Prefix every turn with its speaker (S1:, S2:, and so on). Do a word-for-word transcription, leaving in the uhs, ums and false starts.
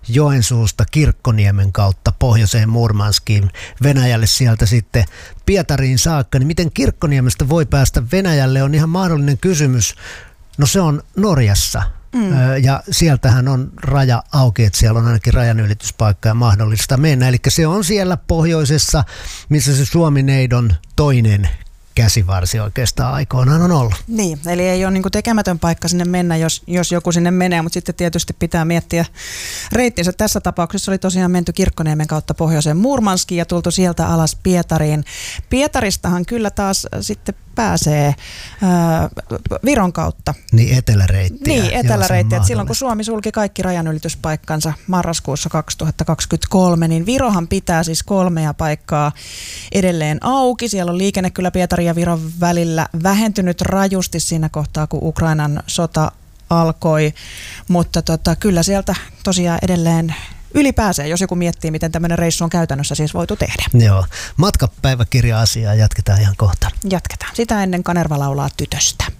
S1: Joensuusta Kirkkoniemen kautta pohjoiseen Murmanskiin, Venäjälle sieltä sitten Pietariin saakka, niin miten Kirkkoniemestä voi päästä Venäjälle on ihan mahdollinen kysymys. No se on Norjassa. Mm. Ja sieltähän on raja auki, että siellä on ainakin rajanylityspaikka ja mahdollista mennä. Eli se on siellä pohjoisessa, missä se Suomi-neidon toinen käsivarsi oikeastaan aikoinaan on ollut.
S2: Niin, eli ei ole niinku tekemätön paikka sinne mennä, jos, jos joku sinne menee, mutta sitten tietysti pitää miettiä reittinsä. Tässä tapauksessa oli tosiaan menty Kirkkoniemen kautta pohjoiseen Murmanskiin ja tultu sieltä alas Pietariin. Pietaristahan kyllä taas sitten pääsee ää, Viron kautta.
S1: Niin, eteläreittiä.
S2: Niin, eteläreittiä. Silloin kun Suomi sulki kaikki rajanylityspaikkansa marraskuussa kaksituhattakaksikymmentäkolme, niin Virohan pitää siis kolmea paikkaa edelleen auki. Siellä on liikenne kyllä Pietarin ja Viron välillä vähentynyt rajusti siinä kohtaa, kun Ukrainan sota alkoi, mutta tota, kyllä sieltä tosiaan edelleen ylipääsee, jos joku miettii, miten tämmöinen reissu on käytännössä siis voitu tehdä.
S1: Joo. Matkapäiväkirja-asiaa jatketaan ihan kohta.
S2: Jatketaan. Sitä ennen Kanerva laulaa Tytöstä.